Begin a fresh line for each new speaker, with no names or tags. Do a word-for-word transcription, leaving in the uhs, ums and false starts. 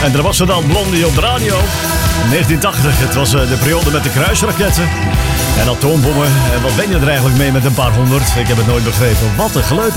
En er was er dan Blondie op de radio. negentien tachtig, het was de periode met de kruisraketten en atoombommen. En wat ben je er eigenlijk mee met een paar honderd? Ik heb het nooit begrepen. Wat een geluid.